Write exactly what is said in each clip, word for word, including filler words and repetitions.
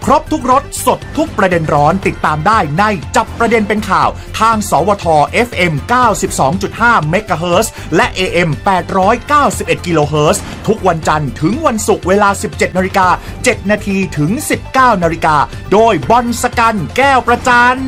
ครบทุกรสสดทุกประเด็นร้อนติดตามได้ในจับประเด็นเป็นข่าวทางสวท เอฟ เอ็ม เก้าสิบสองจุดห้า เมกะเฮิรตซ์และ เอ เอ็ม แปดร้อยเก้าสิบเอ็ด กิโลเฮิรตซ์ทุกวันจันทร์ถึงวันศุกร์เวลา สิบเจ็ดนาฬิกาเจ็ดนาทีถึง สิบเก้านาฬิกาโดยบอลสกันแก้วประจัน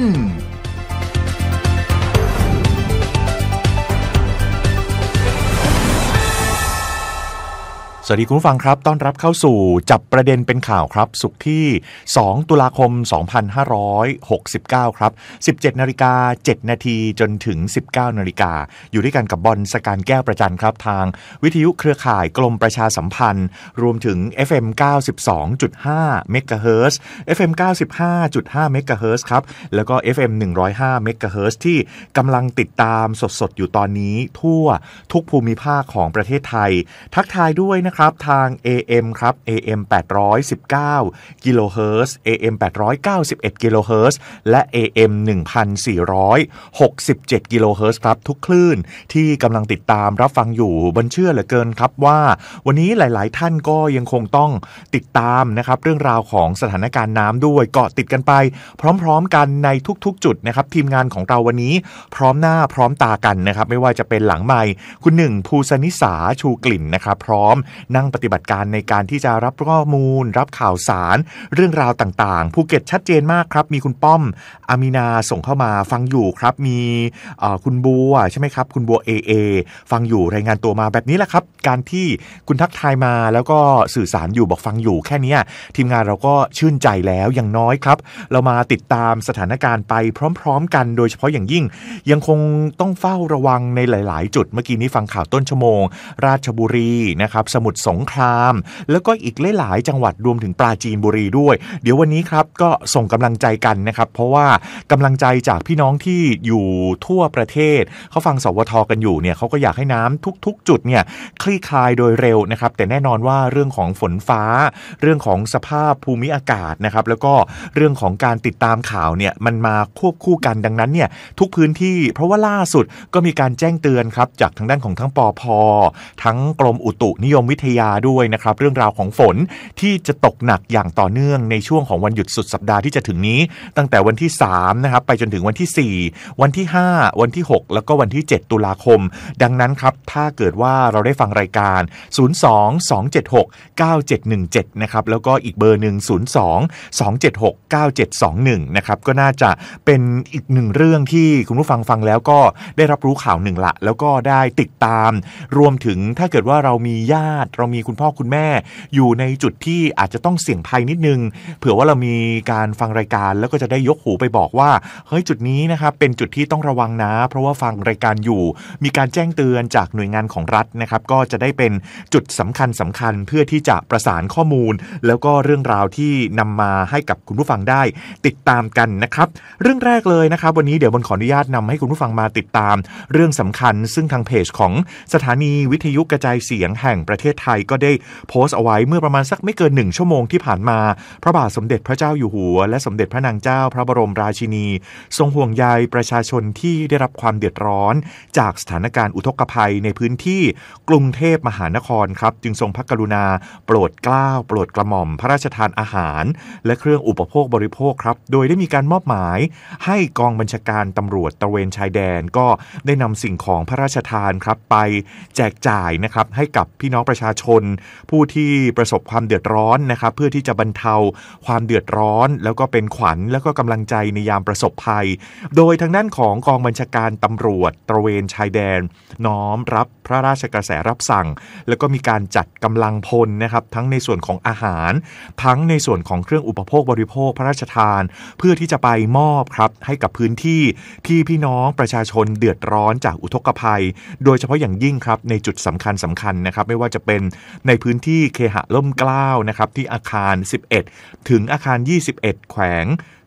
สวัสดีคุณผู้ฟังครับต้อนรับเข้าสู่จับประเด็นเป็นข่าวครับศุกร์ที่สองตุลาคมสองพันห้าร้อยหกสิบเก้าครับ สิบเจ็ดนาฬิกาเจ็ดนาทีจนถึง สิบเก้านาฬิกาอยู่ด้วยกันกับบอลสกันแก้วประจันครับทางวิทยุเครือข่ายกรมประชาสัมพันธ์รวมถึง เอฟ เอ็ม เก้าสิบสองจุดห้า เมกะเฮิรตซ์ เอฟ เอ็ม เก้าสิบห้าจุดห้า เมกะเฮิรตซ์ครับแล้วก็ เอฟ เอ็ม หนึ่งร้อยห้า เมกะเฮิรตซ์ที่กำลังติดตามสดๆอยู่ตอนนี้ทั่วทุกภูมิภาคของประเทศไทยทักทายด้วยนะครับทาง เอ เอ็ม ครับ เอ เอ็ม แปดร้อยสิบเก้า กิโลเฮิรตซ์ เอ เอ็ม แปดร้อยเก้าสิบเอ็ด กิโลเฮิรตซ์และ เอ เอ็ม หนึ่งพันสี่ร้อยหกสิบเจ็ด กิโลเฮิรตซ์ครับทุกคลื่นที่กำลังติดตามรับฟังอยู่บนเชื่อเหลือเกินครับว่าวันนี้หลายๆท่านก็ยังคงต้องติดตามนะครับเรื่องราวของสถานการณ์น้ำด้วยเกาะติดกันไปพร้อมๆกันในทุกๆจุดนะครับทีมงานของเราวันนี้พร้อมหน้าพร้อมตากันนะครับไม่ว่าจะเป็นหลังไมค์คุณหนึ่งภูสนิสาชูกลิ่นนะครับพร้อมนั่งปฏิบัติการในการที่จะรับข้อมูลรับข่าวสารเรื่องราวต่างๆภูเก็ตชัดเจนมากครับมีคุณป้อมอามีนาส่งเข้ามาฟังอยู่ครับมีคุณบัวใช่ไหมครับคุณบัว เอ เอ ฟังอยู่รายงานตัวมาแบบนี้แหละครับการที่คุณทักทายมาแล้วก็สื่อสารอยู่บอกฟังอยู่แค่นี้ทีมงานเราก็ชื่นใจแล้วอย่างน้อยครับเรามาติดตามสถานการณ์ไปพร้อมๆกันโดยเฉพาะอย่างยิ่งยังคงต้องเฝ้าระวังในหลายๆจุดเมื่อกี้นี้ฟังข่าวต้นชั่วโมงราชบุรีนะครับสมุทรสงครามแล้วก็อีกหลายๆจังหวัดรวมถึงปราจีนบุรีด้วยเดี๋ยววันนี้ครับก็ส่งกำลังใจกันนะครับเพราะว่ากำลังใจจากพี่น้องที่อยู่ทั่วประเทศเขาฟังสวทกันอยู่เนี่ยเขาก็อยากให้น้ำทุกๆจุดเนี่ยคลี่คลายโดยเร็วนะครับแต่แน่นอนว่าเรื่องของฝนฟ้าเรื่องของสภาพภูมิอากาศนะครับแล้วก็เรื่องของการติดตามข่าวเนี่ยมันมาควบคู่กันดังนั้นเนี่ยทุกพื้นที่เพราะว่าล่าสุดก็มีการแจ้งเตือนครับจากทางด้านของทั้งปภ.ทั้งกรมอุตุนิยมวิทยาด้วยนะครับเรื่องราวของฝนที่จะตกหนักอย่างต่อเนื่องในช่วงของวันหยุดสุดสัปดาห์ที่จะถึงนี้ตั้งแต่วันที่สามนะครับไปจนถึงวันที่สี่วันที่ห้าวันที่หกแล้วก็วันที่เจ็ดตุลาคมดังนั้นครับถ้าเกิดว่าเราได้ฟังรายการศูนย์ สอง สอง เจ็ด หก เก้า เจ็ด หนึ่ง เจ็ดนะครับแล้วก็อีกเบอร์หนึ่งศูนย์ สอง สอง เจ็ด หก เก้า เจ็ด สอง หนึ่งนะครับก็น่าจะเป็นอีกหนึ่งเรื่องที่คุณผู้ฟังฟังแล้วก็ได้รับรู้ข่าวหนึ่งละแล้วก็ได้ติดตามรวมถึงถ้าเกิดว่าเรามีญาติเรามีคุณพ่อคุณแม่อยู่ในจุดที่อาจจะต้องเสี่ยงภัยนิดนึงเผื่อว่าเรามีการฟังรายการแล้วก็จะได้ยกหูไปบอกว่าเฮ้ยจุดนี้นะครับเป็นจุดที่ต้องระวังนะเพราะว่าฟังรายการอยู่มีการแจ้งเตือนจากหน่วยงานของรัฐนะครับก็จะได้เป็นจุดสำคัญสำคัญเพื่อที่จะประสานข้อมูลแล้วก็เรื่องราวที่นำมาให้กับคุณผู้ฟังได้ติดตามกันนะครับเรื่องแรกเลยนะครับวันนี้เดี๋ยวบนขออนุญาตนำให้คุณผู้ฟังมาติดตามเรื่องสำคัญซึ่งทางเพจของสถานีวิทยุกระจายเสียงแห่งประเทศไทยก็ได้โพสต์เอาไว้เมื่อประมาณสักไม่เกินหนึ่งชั่วโมงที่ผ่านมาพระบาทสมเด็จพระเจ้าอยู่หัวและสมเด็จพระนางเจ้าพระบรมราชินีทรงห่วงใยประชาชนที่ได้รับความเดือดร้อนจากสถานการณ์อุทกภัยในพื้นที่กรุงเทพมหานครครับจึงทรงพระกรุณาโปรดเกล้าโปรดกระหม่อมพระราชทานอาหารและเครื่องอุปโภคบริโภคครับโดยได้มีการมอบหมายให้กองบัญชาการตำรวจตระเวนชายแดนก็ได้นำสิ่งของพระราชทานครับไปแจกจ่ายนะครับให้กับพี่น้องประชาชนผู้ที่ประสบความเดือดร้อนนะครับเพื่อที่จะบรรเทาความเดือดร้อนแล้วก็เป็นขวัญแล้วก็กำลังใจในยามประสบภัยโดยทางด้านของกองบัญชาการตำรวจตระเวนชายแดนน้อมรับพระราชกระแสรับสั่งแล้วก็มีการจัดกำลังพลนะครับทั้งในส่วนของอาหารทั้งในส่วนของเครื่องอุปโภคบริโภคพระราชทานเพื่อที่จะไปมอบครับให้กับพื้นที่ที่พี่น้องประชาชนเดือดร้อนจากอุทกภัยโดยเฉพาะอย่างยิ่งครับในจุดสำคัญสำคัญนะครับไม่ว่าจะเป็นในพื้นที่เคหะร่มเกล้านะครับที่อาคารสิบเอ็ดถึงอาคารยี่สิบเอ็ดแขวง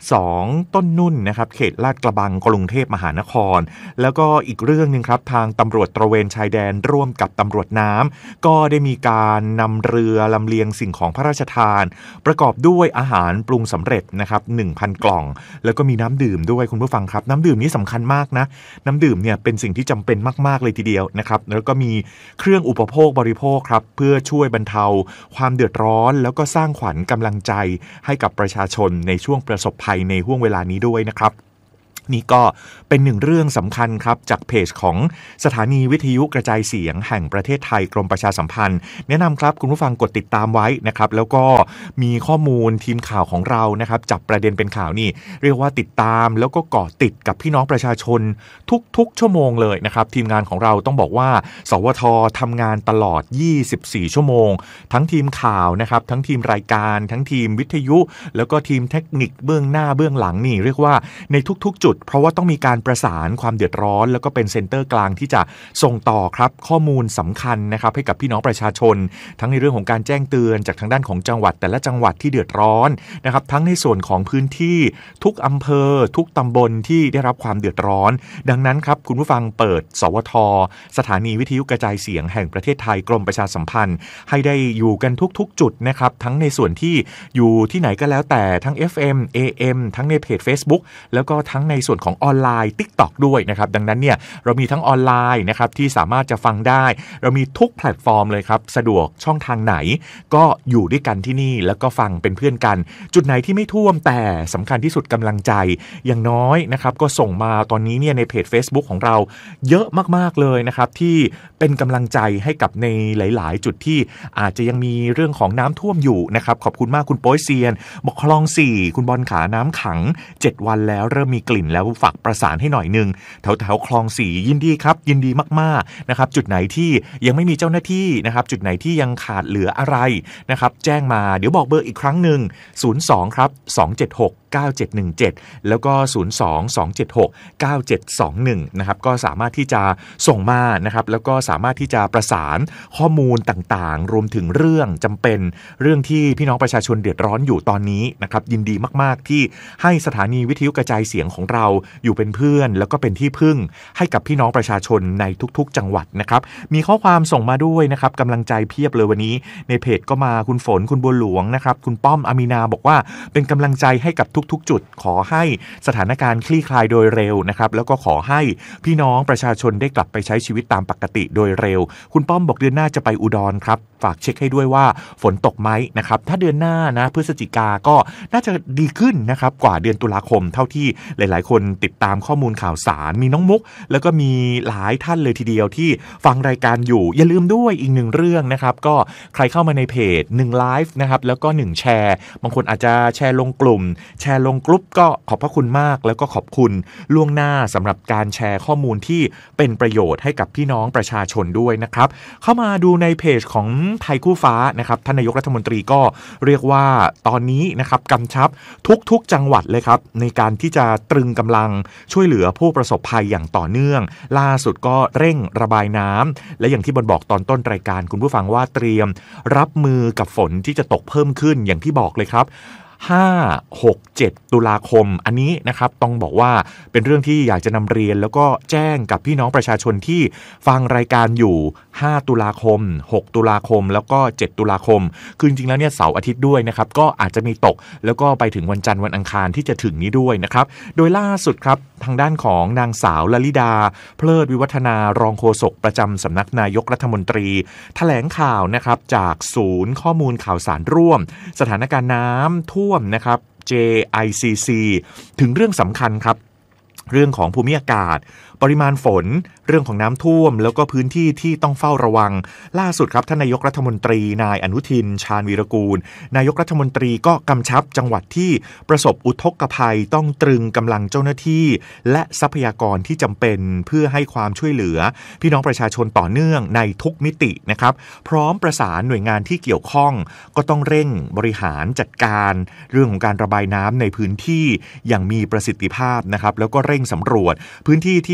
สองต้นนุ่นนะครับเขตลาดกระบังกรุงเทพมหานครแล้วก็อีกเรื่องนึงครับทางตำรวจตระเวนชายแดนร่วมกับตำรวจน้ำก็ได้มีการนำเรือลำเลียงสิ่งของพระราชทานประกอบด้วยอาหารปรุงสำเร็จนะครับ หนึ่งพัน กล่องแล้วก็มีน้ำดื่มด้วยคุณผู้ฟังครับน้ำดื่มนี้สำคัญมากนะน้ำดื่มเนี่ยเป็นสิ่งที่จำเป็นมากๆเลยทีเดียวนะครับแล้วก็มีเครื่องอุปโภคบริโภคครับเพื่อช่วยบรรเทาความเดือดร้อนแล้วก็สร้างขวัญกำลังใจให้กับประชาชนในช่วงประสบภัยในห่วงเวลานี้ด้วยนะครับนี่ก็เป็นหนึ่งเรื่องสำคัญครับจากเพจของสถานีวิทยุกระจายเสียงแห่งประเทศไทยกรมประชาสัมพันธ์แนะนำครับคุณผู้ฟังกดติดตามไว้นะครับแล้วก็มีข้อมูลทีมข่าวของเรานะครับจับประเด็นเป็นข่าวนี่เรียกว่าติดตามแล้วก็เกาะติดกับพี่น้องประชาชนทุกๆชั่วโมงเลยนะครับทีมงานของเราต้องบอกว่าสวททำงานตลอดยี่สิบสี่ชั่วโมงทั้งทีมข่าวนะครับทั้งทีมรายการทั้งทีมวิทยุแล้วก็ทีมเทคนิคเบื้องหน้าเบื้องหลังนี่เรียกว่าในทุกๆจุดเพราะว่าต้องมีการประสานความเดือดร้อนแล้วก็เป็นเซ็นเตอร์กลางที่จะส่งต่อครับข้อมูลสำคัญนะครับให้กับพี่น้องประชาชนทั้งในเรื่องของการแจ้งเตือนจากทางด้านของจังหวัดแต่ละจังหวัดที่เดือดร้อนนะครับทั้งในส่วนของพื้นที่ทุกอำเภอทุกตำบลที่ได้รับความเดือดร้อนดังนั้นครับคุณผู้ฟังเปิดสวทสถานีวิทยุกระจายเสียงแห่งประเทศไทยกรมประชาสัมพันธ์ให้ได้อยู่กันทุกๆจุดนะครับทั้งในส่วนที่อยู่ที่ไหนก็แล้วแต่ทั้ง เอฟ เอ็ม เอ เอ็ม ทั้งในเพจ Facebook แล้วก็ทั้งในส่วนของออนไลน์ TikTok ด้วยนะครับดังนั้นเนี่ยเรามีทั้งออนไลน์นะครับที่สามารถจะฟังได้เรามีทุกแพลตฟอร์มเลยครับสะดวกช่องทางไหนก็อยู่ด้วยกันที่นี่แล้วก็ฟังเป็นเพื่อนกันจุดไหนที่ไม่ท่วมแต่สำคัญที่สุดกำลังใจอย่างน้อยนะครับก็ส่งมาตอนนี้เนี่ยในเพจ Facebook ของเราเยอะมากๆเลยนะครับที่เป็นกำลังใจให้กับในหลายๆจุดที่อาจจะยังมีเรื่องของน้ำท่วมอยู่นะครับขอบคุณมากคุณโป้ยเซียนบอกคลองสี่คุณบอลขาน้ำขังเจ็ดวันแล้วเริ่มมีกลิ่นแล้วฝากประสานให้หน่อยนึงแถวแถวคลองสี่ยินดีครับยินดีมากๆนะครับจุดไหนที่ยังไม่มีเจ้าหน้าที่นะครับจุดไหนที่ยังขาดเหลืออะไรนะครับแจ้งมาเดี๋ยวบอกเบอร์อีกครั้งหนึ่งศูนย์ สองครับสอง เจ็ด หก เก้า เจ็ด หนึ่ง เจ็ดแล้วก็ศูนย์ สอง สอง เจ็ด หก เก้า เจ็ด สอง หนึ่งนะครับก็สามารถที่จะส่งมานะครับแล้วก็สามารถที่จะประสานข้อมูลต่างๆรวมถึงเรื่องจำเป็นเรื่องที่พี่น้องประชาชนเดือดร้อนอยู่ตอนนี้นะครับยินดีมากๆที่ให้สถานีวิทยุกระจายเสียงของเราอยู่เป็นเพื่อนแล้วก็เป็นที่พึ่งให้กับพี่น้องประชาชนในทุกๆจังหวัดนะครับมีข้อความส่งมาด้วยนะครับกำลังใจเพียบเลยวันนี้ในเพจก็มาคุณฝนคุณบัวหลวงนะครับคุณป้อมอามีนาบอกว่าเป็นกำลังใจให้กับทุกๆจุดขอให้สถานการณ์คลี่คลายโดยเร็วนะครับแล้วก็ขอให้พี่น้องประชาชนได้กลับไปใช้ชีวิตตามปกติโดยเร็วคุณป้อมบอกเดือนหน้าจะไปอุดรครับฝากเช็คให้ด้วยว่าฝนตกไหมนะครับถ้าเดือนหน้านะพฤศจิกาก็น่าจะดีขึ้นนะครับกว่าเดือนตุลาคมเท่าที่หลายๆคนติดตามข้อมูลข่าวสารมีน้องมุกแล้วก็มีหลายท่านเลยทีเดียวที่ฟังรายการอยู่อย่าลืมด้วยอีกหนึ่งเรื่องนะครับก็ใครเข้ามาในเพจหนึ่งไลฟ์นะครับแล้วก็หนึ่งแชร์บางคนอาจจะแชร์ลงกลุ่มแชร์ลงกลุ่มก็ขอบพระคุณมากแล้วก็ขอบคุณล่วงหน้าสำหรับการแชร์ข้อมูลที่เป็นประโยชน์ให้กับพี่น้องประชาชนด้วยนะครับเข้ามาดูในเพจของไทยคู่ฟ้านะครับท่านนายกรัฐมนตรีก็เรียกว่าตอนนี้นะครับกำชับทุกๆจังหวัดเลยครับในการที่จะตรึงกำลังช่วยเหลือผู้ประสบภัยอย่างต่อเนื่องล่าสุดก็เร่งระบายน้ำและอย่างที่บนบอกตอนต้นรายการคุณผู้ฟังว่าเตรียมรับมือกับฝนที่จะตกเพิ่มขึ้นอย่างที่บอกเลยครับห้า หก เจ็ด ตุลาคมอันนี้นะครับต้องบอกว่าเป็นเรื่องที่อยากจะนำเรียนแล้วก็แจ้งกับพี่น้องประชาชนที่ฟังรายการอยู่ห้าตุลาคมหกตุลาคมแล้วก็เจ็ดตุลาคมคือจริงๆแล้วเนี่ยเสาร์อาทิตย์ด้วยนะครับก็อาจจะมีตกแล้วก็ไปถึงวันจันทร์วันอังคารที่จะถึงนี้ด้วยนะครับโดยล่าสุดครับทางด้านของนางสาวลลิดาเพลิดวิวัฒนารองโฆษกประจำสำนักนายกรัฐมนตรีแถลงข่าวนะครับจากศูนย์ข้อมูลข่าวสารร่วมสถานการณ์น้ำท่วมนะครับ เจ ไอ ซี ซี ถึงเรื่องสำคัญครับเรื่องของภูมิอากาศปริมาณฝนเรื่องของน้ำท่วมแล้วก็พื้นที่ที่ต้องเฝ้าระวังล่าสุดครับท่านนายกรัฐมนตรีนายอนุทินชาญวีรกูลนายกรัฐมนตรีก็กำชับจังหวัดที่ประสบอุทกภัยต้องตรึงกำลังเจ้าหน้าที่และทรัพยากรที่จำเป็นเพื่อให้ความช่วยเหลือพี่น้องประชาชนต่อเนื่องในทุกมิตินะครับพร้อมประสานหน่วยงานที่เกี่ยวข้องก็ต้องเร่งบริหารจัดการเรื่องของการระบายน้ำในพื้นที่อย่างมีประสิทธิภาพนะครับแล้วก็เร่งสำรวจพื้นที่ที่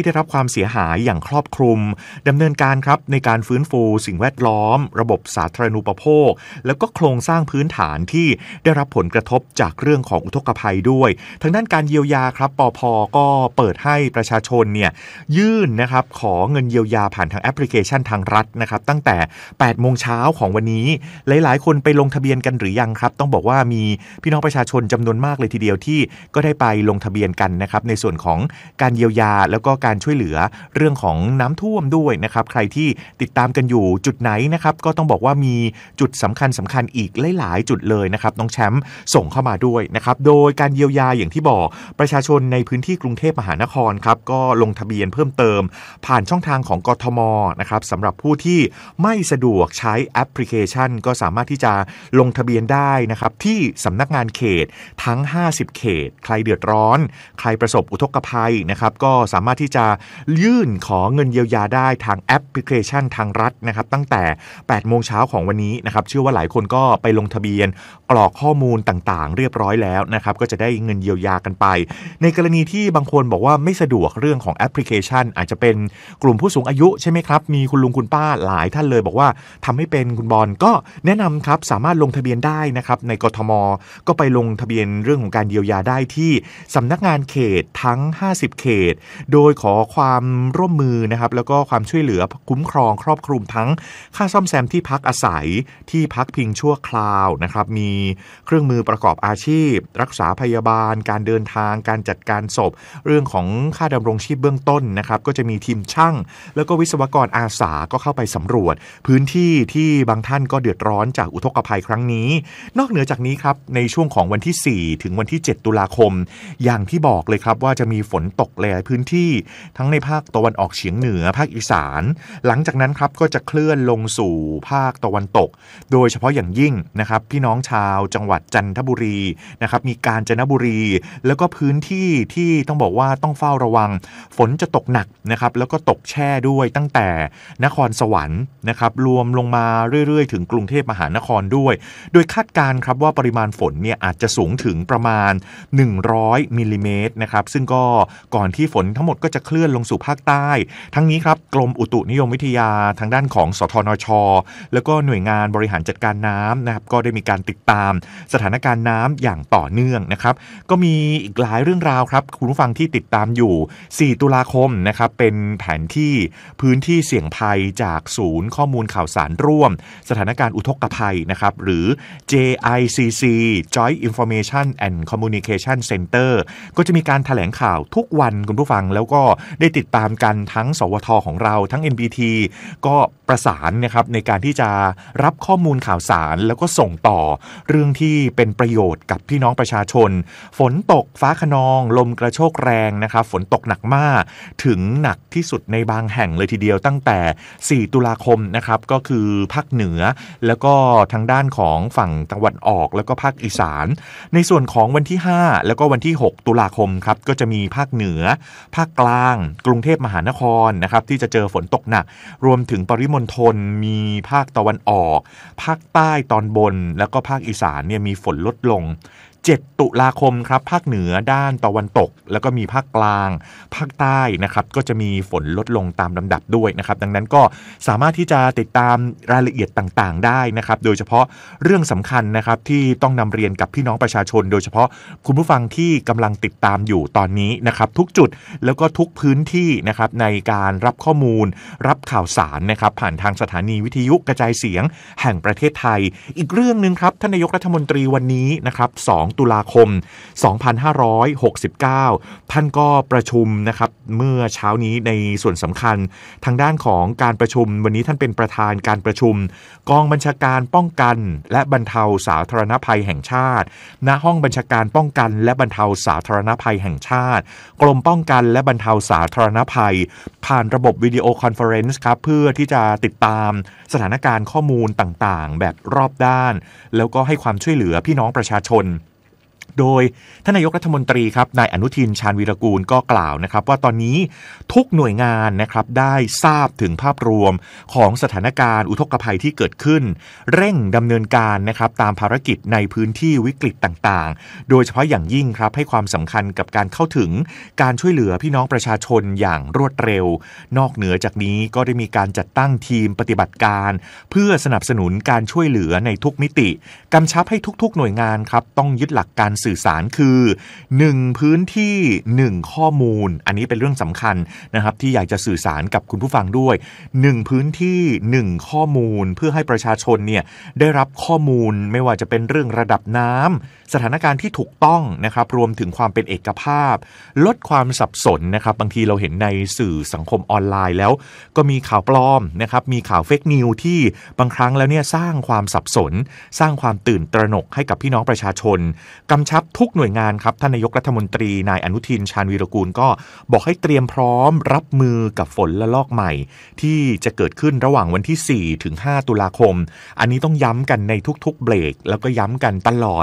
ได้รับความเสียหายอย่างครอบคลุมดำเนินการครับในการฟื้นฟูสิ่งแวดล้อมระบบสาธารณูปโภคแล้วก็โครงสร้างพื้นฐานที่ได้รับผลกระทบจากเรื่องของอุทกภัยด้วยทางด้านการเยียวยาครับปภ.ก็เปิดให้ประชาชนเนี่ยยื่นนะครับขอเงินเยียวยาผ่านทางแอปพลิเคชันทางรัฐนะครับตั้งแต่แปดโมงเช้าของวันนี้หลายๆคนไปลงทะเบียนกันหรือยังครับต้องบอกว่ามีพี่น้องประชาชนจำนวนมากเลยทีเดียวที่ก็ได้ไปลงทะเบียนกันนะครับในส่วนของการเยียวยาแล้วก็การช่วยเหลือเรื่องของน้ำท่วมด้วยนะครับใครที่ติดตามกันอยู่จุดไหนนะครับก็ต้องบอกว่ามีจุดสำคัญสำคัญอีกหลายๆจุดเลยนะครับน้องแชมป์ส่งเข้ามาด้วยนะครับโดยการเยียวยาอย่างที่บอกประชาชนในพื้นที่กรุงเทพมหานครครับก็ลงทะเบียนเพิ่มเติมผ่านช่องทางของกทมนะครับสำหรับผู้ที่ไม่สะดวกใช้แอปพลิเคชันก็สามารถที่จะลงทะเบียนได้นะครับที่สำนักงานเขตทั้งห้าสิบเขตใครเดือดร้อนใครประสบอุทกภัยนะครับก็สามารถที่จะยื่นขอเงินเยียวยาได้ทางแอปพลิเคชันทางรัฐนะครับตั้งแต่แปดโมงเช้าของวันนี้นะครับเชื่อว่าหลายคนก็ไปลงทะเบียนกรอกข้อมูลต่างๆเรียบร้อยแล้วนะครับก็จะได้เงินเยียวยากันไปในกรณีที่บางคนบอกว่าไม่สะดวกเรื่องของแอปพลิเคชันอาจจะเป็นกลุ่มผู้สูงอายุใช่ไหมครับมีคุณลุงคุณป้าหลายท่านเลยบอกว่าทำให้เป็นคุณบอลก็แนะนำครับสามารถลงทะเบียนได้นะครับในกทมก็ไปลงทะเบียนเรื่องของการเยียวยาได้ที่สำนักงานเขตทั้งห้าสิบเขตโดยขอความร่วมมือนะครับแล้วก็ความช่วยเหลือคุ้มครองครอบคลุมทั้งค่าซ่อมแซมที่พักอาศัยที่พักพิงชั่วคราวนะครับมีเครื่องมือประกอบอาชีพรักษาพยาบาลการเดินทางการจัดการศพเรื่องของค่าดำรงชีพเบื้องต้นนะครับก็จะมีทีมช่างแล้วก็วิศวกรอาสาก็เข้าไปสำรวจพื้นที่ที่บางท่านก็เดือดร้อนจากอุทกภัยครั้งนี้นอกเหนือจากนี้ครับในช่วงของวันที่สี่ถึงวันที่เจ็ดตุลาคมอย่างที่บอกเลยครับว่าจะมีฝนตกหลายพื้นที่ทั้งในภาคตะวันออกเฉียงเหนือภาคอีสานหลังจากนั้นครับก็จะเคลื่อนลงสู่ภาคตะวันตกโดยเฉพาะอย่างยิ่งนะครับพี่น้องชาวจังหวัดจันทบุรีนะครับมีกาญจนบุรีแล้วก็พื้นที่ที่ต้องบอกว่าต้องเฝ้าระวังฝนจะตกหนักนะครับแล้วก็ตกแช่ด้วยตั้งแต่นครสวรรค์นะครับรวมลงมาเรื่อยๆถึงกรุงเทพมหานครด้วยโดยคาดการณ์ครับว่าปริมาณฝนเนี่ยอาจจะสูงถึงประมาณหนึ่งร้อยมิลลิเมตรนะครับซึ่งก็ก่อนที่ฝนทั้งหมดก็จะเคลื่อนลงสู่ภาคใต้ทั้งนี้ครับกรมอุตุนิยมวิทยาทางด้านของสทนช.แล้วก็หน่วยงานบริหารจัดการน้ำนะครับก็ได้มีการติดตามสถานการณ์น้ำอย่างต่อเนื่องนะครับก็มีอีกหลายเรื่องราวครับคุณผู้ฟังที่ติดตามอยู่สี่ตุลาคมนะครับเป็นแผนที่พื้นที่เสี่ยงภัยจากศูนย์ข้อมูลข่าวสารร่วมสถานการณ์อุทกภัยนะครับหรือ เจ ไอ ซี ซี Joint Information and Communication Center ก็จะมีการแถลงข่าวทุกวันคุณผู้ฟังแล้วก็ได้ติดตามกันทั้งสวทของเราทั้ง เอ็น บี ที ก็ประสานนะครับในการที่จะรับข้อมูลข่าวสารแล้วก็ส่งต่อเรื่องที่เป็นประโยชน์กับพี่น้องประชาชนฝนตกฟ้าคะนองลมกระโชกแรงนะครับฝนตกหนักมากถึงหนักที่สุดในบางแห่งเลยทีเดียวตั้งแต่สี่ตุลาคมนะครับก็คือภาคเหนือแล้วก็ทางด้านของฝั่งตะวันออกแล้วก็ภาคอีสานในส่วนของวันที่ห้าแล้วก็วันที่หกตุลาคมครับก็จะมีภาคเหนือภาคกลางกรุงเทพมหานครนะครับที่จะเจอฝนตกหนักรวมถึงปริมณฑลมีภาคตะวันออกภาคใต้ตอนบนแล้วก็ภาคอีสานเนี่ยมีฝนลดลงเจ็ดตุลาคมครับภาคเหนือด้านตะวันตกแล้วก็มีภาคกลางภาคใต้นะครับก็จะมีฝนลดลงตามลำดับด้วยนะครับดังนั้นก็สามารถที่จะติดตามรายละเอียดต่างๆได้นะครับโดยเฉพาะเรื่องสำคัญนะครับที่ต้องนำเรียนกับพี่น้องประชาชนโดยเฉพาะคุณผู้ฟังที่กำลังติดตามอยู่ตอนนี้นะครับทุกจุดแล้วก็ทุกพื้นที่นะครับในการรับข้อมูลรับข่าวสารนะครับผ่านทางสถานีวิทยุกระจายเสียงแห่งประเทศไทยอีกเรื่องนึงครับท่านนายกรัฐมนตรีวันนี้นะครับสองตุลาคมสองพันห้าร้อยหกสิบเก้าท่านก็ประชุมนะครับเมื่อเช้านี้ในส่วนสำคัญทางด้านของการประชุมวันนี้ท่านเป็นประธานการประชุมกองบัญชาการป้องกันและบรรเทาสาธารณภัยแห่งชาติณห้องบัญชาการป้องกันและบรรเทาสาธารณภัยแห่งชาติกรมป้องกันและบรรเทาสาธารณภัยผ่านระบบวิดีโอคอนเฟอเรนซ์ครับเพื่อที่จะติดตามสถานการณ์ข้อมูลต่างๆแบบรอบด้านแล้วก็ให้ความช่วยเหลือพี่น้องประชาชนโดยท่านนายกรัฐมนตรีครับนายอนุทินชาญวีรกูลก็กล่าวนะครับว่าตอนนี้ทุกหน่วยงานนะครับได้ทราบถึงภาพรวมของสถานการณ์อุทกภัยที่เกิดขึ้นเร่งดำเนินการนะครับตามภารกิจในพื้นที่วิกฤตต่างๆโดยเฉพาะอย่างยิ่งครับให้ความสำคัญกับการเข้าถึงการช่วยเหลือพี่น้องประชาชนอย่างรวดเร็วนอกเหนือจากนี้ก็ได้มีการจัดตั้งทีมปฏิบัติการเพื่อสนับสนุนการช่วยเหลือในทุกมิติกำชับให้ทุกๆหน่วยงานครับต้องยึดหลักการสื่อสารคือหนึ่งพื้นที่หนึ่งข้อมูลอันนี้เป็นเรื่องสำคัญนะครับที่อยากจะสื่อสารกับคุณผู้ฟังด้วยหนึ่งพื้นที่หนึ่งข้อมูลเพื่อให้ประชาชนเนี่ยได้รับข้อมูลไม่ว่าจะเป็นเรื่องระดับน้ำสถานการณ์ที่ถูกต้องนะครับรวมถึงความเป็นเอกภาพลดความสับสนนะครับบางทีเราเห็นในสื่อสังคมออนไลน์แล้วก็มีข่าวปลอมนะครับมีข่าวเฟกนิวที่บางครั้งแล้วเนี่ยสร้างความสับสนสร้างความตื่นตระหนกให้กับพี่น้องประชาชนกำชับทุกหน่วยงานครับท่านนายกรัฐมนตรีนายอนุทินชาญวีรกูลก็บอกให้เตรียมพร้อมรับมือกับฝนระลอกใหม่ที่จะเกิดขึ้นระหว่างวันที่สี่ถึงห้าตุลาคมอันนี้ต้องย้ำกันในทุกๆเบรกแล้วก็ย้ำกันตลอด